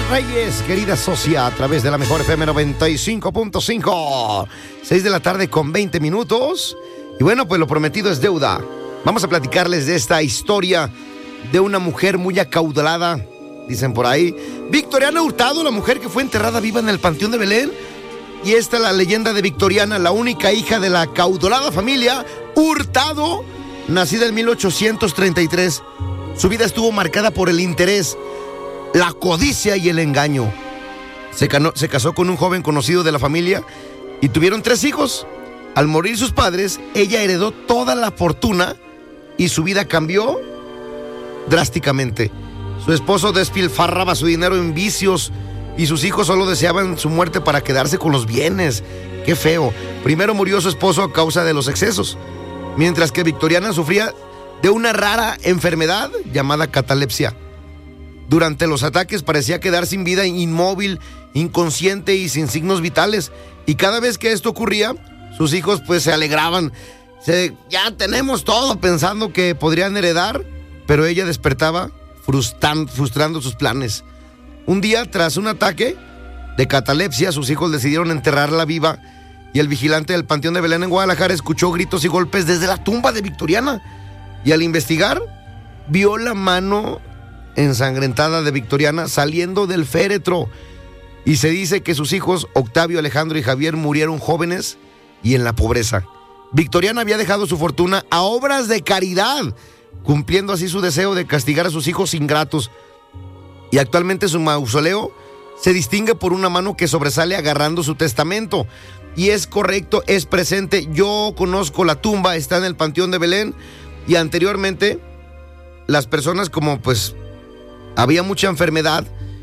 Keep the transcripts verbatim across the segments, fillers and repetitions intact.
Reyes, querida socia, a través de la mejor F M noventa y cinco punto cinco. seis de la tarde con veinte minutos. Y bueno, pues lo prometido es deuda. Vamos a platicarles de esta historia de una mujer muy acaudalada, dicen por ahí. Victoriana Hurtado, la mujer que fue enterrada viva en el Panteón de Belén. Y esta es la leyenda de Victoriana, la única hija de la acaudalada familia Hurtado, nacida en mil ochocientos treinta y tres. Su vida estuvo marcada por el interés, la codicia y el engaño. Se, cano, se casó con un joven conocido de la familia y tuvieron tres hijos. Al morir sus padres, ella heredó toda la fortuna y su vida cambió drásticamente. Su esposo despilfarraba su dinero en vicios y sus hijos solo deseaban su muerte para quedarse con los bienes. ¡Qué feo! Primero murió su esposo a causa de los excesos, mientras que Victoriana sufría de una rara enfermedad llamada catalepsia. Durante los ataques parecía quedar sin vida, inmóvil, inconsciente y sin signos vitales. Y cada vez que esto ocurría, sus hijos pues se alegraban. Se, ya tenemos todo, pensando que podrían heredar, pero ella despertaba frustran, frustrando sus planes. Un día, tras un ataque de catalepsia, sus hijos decidieron enterrarla viva y el vigilante del Panteón de Belén en Guadalajara escuchó gritos y golpes desde la tumba de Victoriana. Y al investigar, vio la mano ensangrentada de Victoriana saliendo del féretro. Y se dice que sus hijos, Octavio, Alejandro y Javier, murieron jóvenes y en la pobreza. Victoriana había dejado su fortuna a obras de caridad, cumpliendo así su deseo de castigar a sus hijos ingratos. Y actualmente su mausoleo se distingue por una mano que sobresale agarrando su testamento. Y es correcto, es presente. Yo conozco la tumba, está en el Panteón de Belén. Y anteriormente, las personas, como pues había mucha enfermedad,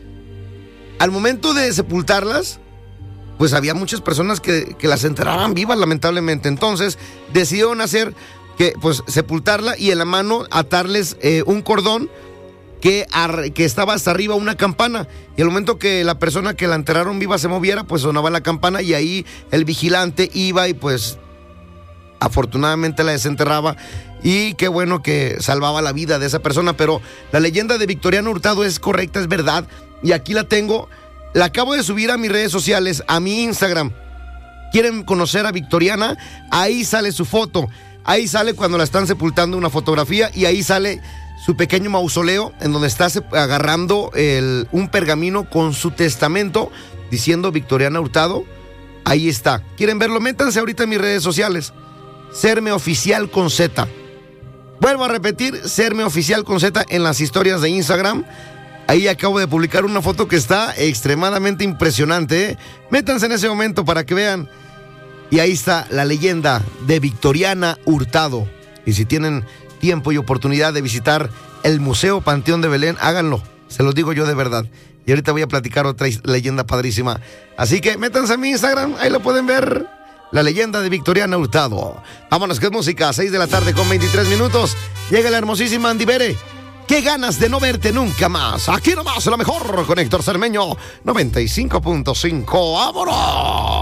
al momento de sepultarlas, pues había muchas personas que, que las enterraban vivas, lamentablemente. Entonces decidieron hacer que pues sepultarla y en la mano atarles eh, un cordón que, ar, que estaba hasta arriba una campana, y al momento que la persona que la enterraron viva se moviera, pues sonaba la campana y ahí el vigilante iba y pues afortunadamente la desenterraba, y qué bueno que salvaba la vida de esa persona. Pero la leyenda de Victoriana Hurtado es correcta, es verdad, y aquí la tengo, la acabo de subir a mis redes sociales, a mi Instagram. ¿Quieren conocer a Victoriana? Ahí sale su foto, ahí sale cuando la están sepultando, una fotografía, y ahí sale su pequeño mausoleo en donde está agarrando el, un pergamino con su testamento diciendo Victoriana Hurtado. Ahí está. ¿Quieren verlo? Métanse ahorita en mis redes sociales. Serme Oficial con Z. Vuelvo a repetir, Serme Oficial con Z en las historias de Instagram. Ahí acabo de publicar una foto que está extremadamente impresionante, ¿eh? Métanse en ese momento para que vean. Y ahí está la leyenda de Victoriana Hurtado. Y si tienen tiempo y oportunidad de visitar el Museo Panteón de Belén, háganlo, se los digo yo de verdad. Y ahorita voy a platicar otra leyenda padrísima. Así que métanse a mi Instagram, ahí lo pueden ver. La leyenda de Victoriana Hurtado. Vámonos, que es música, seis de la tarde con veintitrés minutos. Llega la hermosísima Andy Bere. Qué ganas de no verte nunca más. Aquí nomás, la mejor con Héctor Cermeño, noventa y cinco punto cinco. ¡Vámonos!